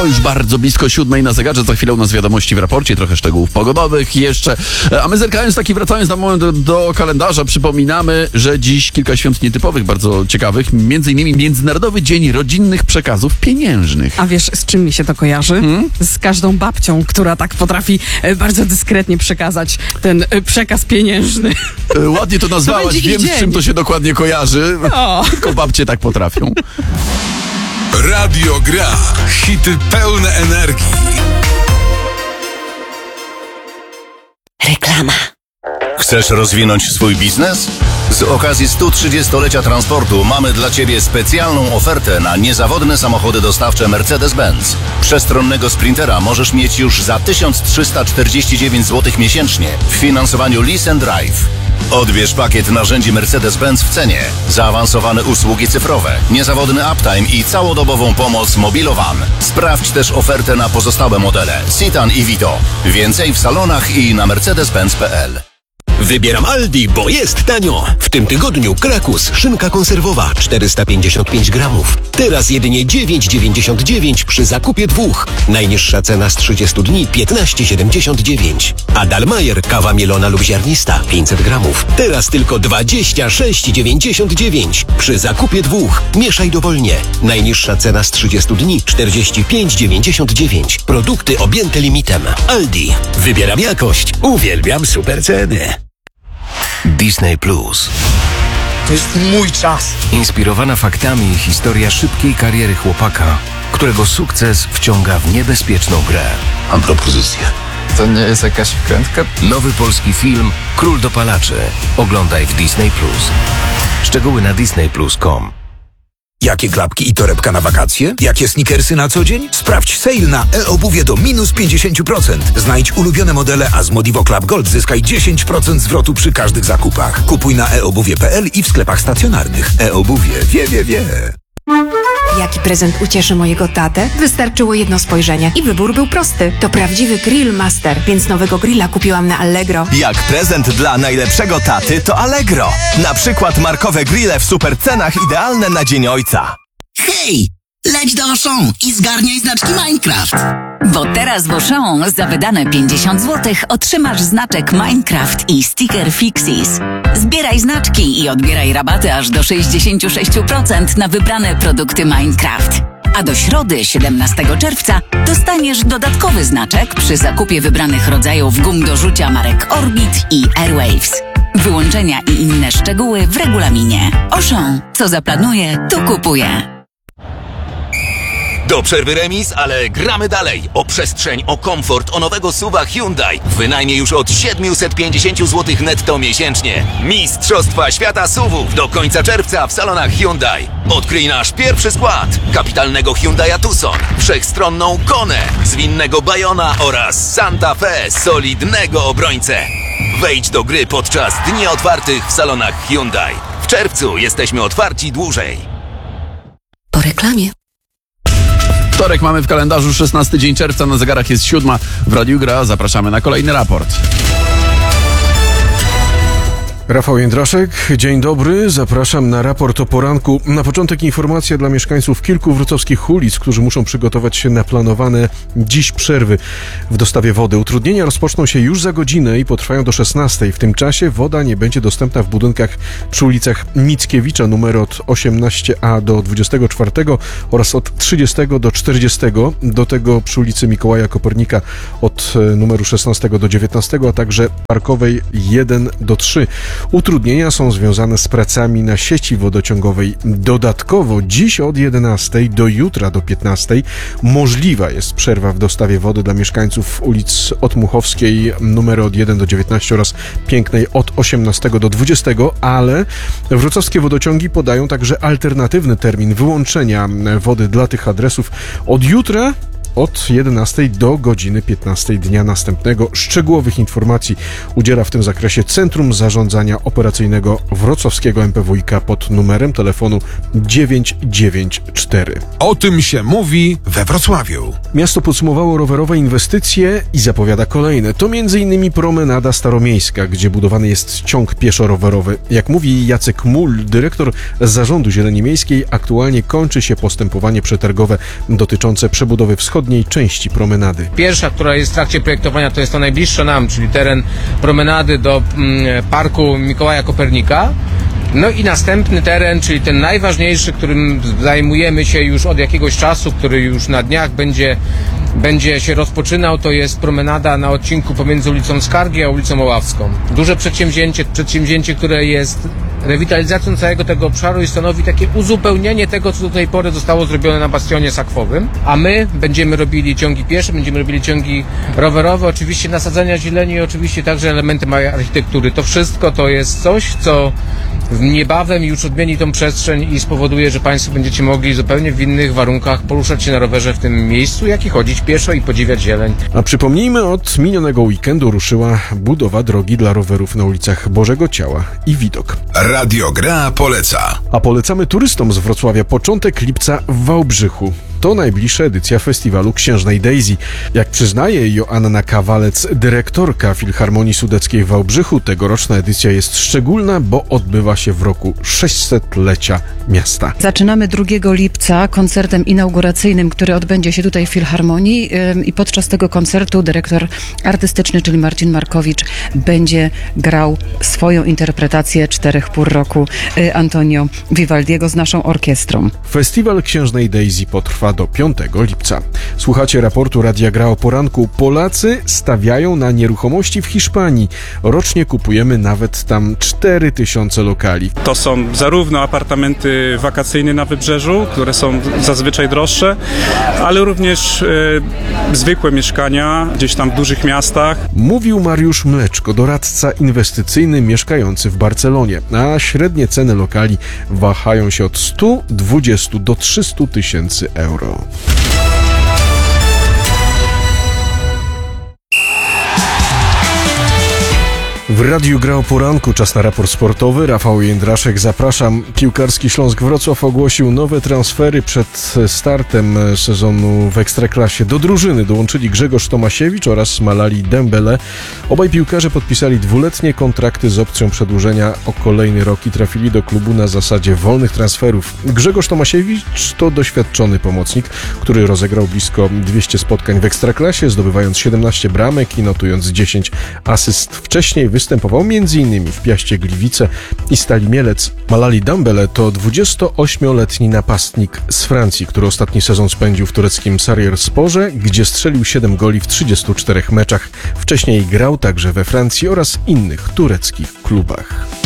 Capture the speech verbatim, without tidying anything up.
To już bardzo blisko siódmej na zegarze. Za chwilę u nas wiadomości w raporcie, trochę szczegółów pogodowych jeszcze. A my zerkając taki, wracając na moment do, do kalendarza, przypominamy, że dziś kilka świąt nietypowych, bardzo ciekawych. Między innymi Międzynarodowy Dzień Rodzinnych Przekazów Pieniężnych. A wiesz, z czym mi się to kojarzy? Hmm? Z każdą babcią, która tak potrafi bardzo dyskretnie przekazać ten przekaz pieniężny. Ładnie to nazwałaś, to wiem z czym to się dokładnie kojarzy. O. Tylko babcie tak potrafią. Radio Gra. Hity pełne energii. Reklama. Chcesz rozwinąć swój biznes? Z okazji stu trzydziestolecia transportu mamy dla Ciebie specjalną ofertę na niezawodne samochody dostawcze Mercedes-Benz. Przestronnego Sprintera możesz mieć już za tysiąc trzysta czterdzieści dziewięć złotych miesięcznie w finansowaniu Lease and Drive. Odbierz pakiet narzędzi Mercedes-Benz w cenie, zaawansowane usługi cyfrowe, niezawodny uptime i całodobową pomoc Mobilowan. Sprawdź też ofertę na pozostałe modele Citan i Vito. Więcej w salonach i na mercedes benz kropka p l. Wybieram Aldi, bo jest tanio. W tym tygodniu Krakus, szynka konserwowa czterysta pięćdziesiąt pięć gramów. Teraz jedynie dziewięć dziewięćdziesiąt dziewięć przy zakupie dwóch. Najniższa cena z trzydziestu dni piętnaście siedemdziesiąt dziewięć. A Dalmajer, kawa mielona lub ziarnista pięćset gramów. Teraz tylko dwadzieścia sześć dziewięćdziesiąt dziewięć przy zakupie dwóch. Mieszaj dowolnie. Najniższa cena z trzydziestu dni czterdzieści pięć dziewięćdziesiąt dziewięć. Produkty objęte limitem. Aldi. Wybieram jakość. Uwielbiam super ceny. Disney Plus. To jest mój czas. Inspirowana faktami historia szybkiej kariery chłopaka, którego sukces wciąga w niebezpieczną grę. Mam propozycję. To nie jest jakaś wkrętka? Nowy polski film Król dopalaczy. Oglądaj w Disney Plus. Szczegóły na disney plus kropka com. Jakie klapki i torebka na wakacje? Jakie sneakersy na co dzień? Sprawdź sale na e-obuwie do minus pięćdziesiąt procent. Znajdź ulubione modele, a z Modivo Club Gold zyskaj dziesięć procent zwrotu przy każdych zakupach. Kupuj na e obuwie kropka p l i w sklepach stacjonarnych. E-obuwie wie, wie, wie. Jaki prezent ucieszy mojego tatę? Wystarczyło jedno spojrzenie i wybór był prosty. To prawdziwy Grill Master, więc nowego grilla kupiłam na Allegro. Jak prezent dla najlepszego taty to Allegro. Na przykład markowe grille w super cenach idealne na Dzień Ojca. Hej! Leć do Auchan i zgarniaj znaczki Minecraft. Bo teraz w Auchan za wydane pięćdziesiąt złotych otrzymasz znaczek Minecraft i sticker Fixies. Zbieraj znaczki i odbieraj rabaty aż do sześćdziesiąt sześć procent na wybrane produkty Minecraft. A do środy, siedemnastego czerwca, dostaniesz dodatkowy znaczek przy zakupie wybranych rodzajów gum do rzucia marek Orbit i Airwaves. Wyłączenia i inne szczegóły w regulaminie. Auchan. Co zaplanuje, to kupuje. Do przerwy remis, ale gramy dalej. O przestrzeń, o komfort, o nowego suwa Hyundai. W wynajmie już od siedemset pięćdziesiąt złotych netto miesięcznie. Mistrzostwa Świata suwów do końca czerwca w salonach Hyundai. Odkryj nasz pierwszy skład. Kapitalnego Hyundai'a Tucson, wszechstronną Konę, zwinnego Bayona oraz Santa Fe, solidnego obrońcę. Wejdź do gry podczas dni otwartych w salonach Hyundai. W czerwcu jesteśmy otwarci dłużej. Po reklamie. Wtorek mamy w kalendarzu, szesnasty dzień czerwca, na zegarach jest siódma. W Radiu Gra zapraszamy na kolejny raport. Rafał Jędraszek, dzień dobry, zapraszam na raport o poranku. Na początek informacja dla mieszkańców kilku wrocławskich ulic, którzy muszą przygotować się na planowane dziś przerwy w dostawie wody. Utrudnienia rozpoczną się już za godzinę i potrwają do szesnastej. W tym czasie woda nie będzie dostępna w budynkach przy ulicach Mickiewicza numer od osiemnaście a do dwudziestego czwartego oraz od trzydziestego do czterdziestego. Do tego przy ulicy Mikołaja Kopernika od numeru szesnastego do dziewiętnastego, a także Parkowej jeden do trzech. Utrudnienia są związane z pracami na sieci wodociągowej. Dodatkowo dziś od jedenastej do jutra do piętnastej możliwa jest przerwa w dostawie wody dla mieszkańców ulic Otmuchowskiej numery od jeden do dziewiętnastu oraz Pięknej od osiemnastego do dwudziestego, ale wrocławskie wodociągi podają także alternatywny termin wyłączenia wody dla tych adresów od jutra od jedenastej do godziny piętnastej dnia następnego. Szczegółowych informacji udziela w tym zakresie Centrum Zarządzania Operacyjnego Wrocławskiego M P W iK pod numerem telefonu dziewięć dziewięć cztery. O tym się mówi we Wrocławiu. Miasto podsumowało rowerowe inwestycje i zapowiada kolejne. To między innymi promenada staromiejska, gdzie budowany jest ciąg pieszo-rowerowy. Jak mówi Jacek Mul, dyrektor Zarządu Zieleni Miejskiej, aktualnie kończy się postępowanie przetargowe dotyczące przebudowy wschodniej części promenady. Pierwsza, która jest w trakcie projektowania, to jest to najbliższa nam, czyli teren promenady do mm, Parku Mikołaja Kopernika. No i następny teren, czyli ten najważniejszy, którym zajmujemy się już od jakiegoś czasu, który już na dniach będzie, będzie się rozpoczynał, to jest promenada na odcinku pomiędzy ulicą Skargi a ulicą Oławską. Duże przedsięwzięcie, przedsięwzięcie, które jest rewitalizacją całego tego obszaru i stanowi takie uzupełnienie tego, co do tej pory zostało zrobione na bastionie sakwowym. A my będziemy robili ciągi piesze, będziemy robili ciągi rowerowe, oczywiście nasadzania zieleni i oczywiście także elementy małej architektury. To wszystko to jest coś, co niebawem już odmieni tą przestrzeń i spowoduje, że Państwo będziecie mogli zupełnie w innych warunkach poruszać się na rowerze w tym miejscu, jak i chodzić pieszo i podziwiać zieleń. A przypomnijmy, od minionego weekendu ruszyła budowa drogi dla rowerów na ulicach Bożego Ciała i Widok. Radio Gra poleca. A polecamy turystom z Wrocławia początek lipca w Wałbrzychu. To najbliższa edycja festiwalu Księżnej Daisy. Jak przyznaje Joanna Kawalec, dyrektorka Filharmonii Sudeckiej w Wałbrzychu, tegoroczna edycja jest szczególna, bo odbywa się w roku sześćsetlecia miasta. Zaczynamy drugiego lipca koncertem inauguracyjnym, który odbędzie się tutaj w Filharmonii i podczas tego koncertu dyrektor artystyczny, czyli Marcin Markowicz, będzie grał swoją interpretację Czterech pór roku Antonio Vivaldiego z naszą orkiestrą. Festiwal Księżnej Daisy potrwa do piątego lipca. Słuchacie raportu Radia Gra o poranku. Polacy stawiają na nieruchomości w Hiszpanii. Rocznie kupujemy nawet tam cztery tysiące lokali. To są zarówno apartamenty wakacyjne na wybrzeżu, które są zazwyczaj droższe, ale również e, zwykłe mieszkania gdzieś tam w dużych miastach. Mówił Mariusz Mleczko, doradca inwestycyjny mieszkający w Barcelonie, a średnie ceny lokali wahają się od stu dwudziestu do trzystu tysięcy euro. W Radiu Gra o poranku, czas na raport sportowy. Rafał Jędraszek, zapraszam. Piłkarski Śląsk Wrocław ogłosił nowe transfery przed startem sezonu w Ekstraklasie. Do drużyny dołączyli Grzegorz Tomasiewicz oraz Malali Dembele. Obaj piłkarze podpisali dwuletnie kontrakty z opcją przedłużenia o kolejny rok i trafili do klubu na zasadzie wolnych transferów. Grzegorz Tomasiewicz to doświadczony pomocnik, który rozegrał blisko dwieście spotkań w Ekstraklasie, zdobywając siedemnaście bramek i notując dziesięć asyst. Wcześniej występował między innymi w Piaście Gliwice i Stali Mielec. Malali Dembele to dwudziestoośmioletni napastnik z Francji, który ostatni sezon spędził w tureckim Sarıyersporze, gdzie strzelił siedem goli w trzydziestu czterech meczach. Wcześniej grał także we Francji oraz innych tureckich klubach.